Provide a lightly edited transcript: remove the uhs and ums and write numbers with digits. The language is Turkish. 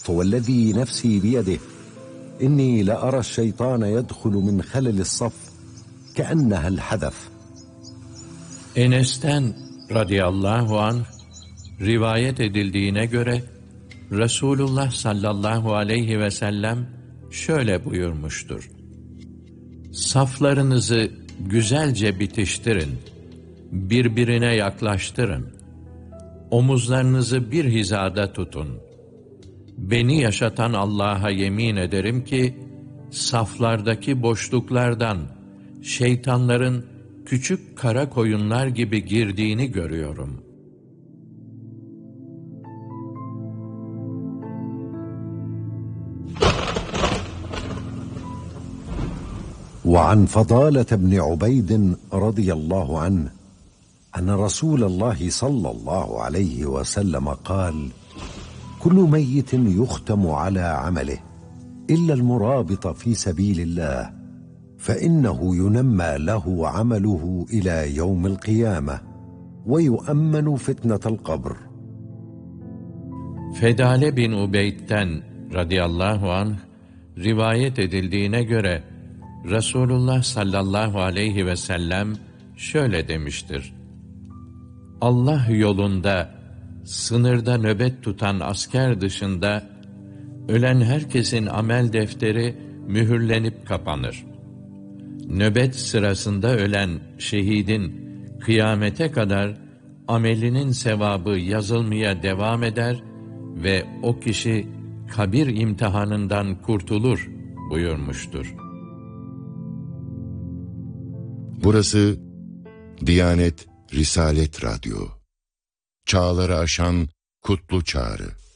فوالذي نفسي بيده إني لأرى الشيطان يدخل من خلل الصف كأنها الحذف. Enes'ten radıyallahu anh rivayet edildiğine göre Resulullah sallallahu aleyhi ve sellem şöyle buyurmuştur: Saflarınızı güzelce bitiştirin, birbirine yaklaştırın, omuzlarınızı bir hizada tutun. Beni yaşatan Allah'a yemin ederim ki, saflardaki boşluklardan şeytanların küçük kara koyunlar gibi girdiğini görüyorum. وعن فضالة بن عبيد رضي الله عنه أن رسول الله صلى الله عليه وسلم قال: كل ميت يختم على عمله إلا المرابط في سبيل الله فإنه ينمى له عمله إلى يوم القيامة ويؤمن فتنة القبر. Fedale bin Ubeyd'den radıyallahu anh rivayet edildiğine göre Resulullah sallallahu aleyhi ve sellem şöyle demiştir: Allah yolunda, sınırda nöbet tutan asker dışında, ölen herkesin amel defteri mühürlenip kapanır. Nöbet sırasında ölen şehidin kıyamete kadar amelinin sevabı yazılmaya devam eder ve o kişi kabir imtihanından kurtulur buyurmuştur. Burası Diyanet Risalet Radyo. Çağları aşan kutlu çağrı.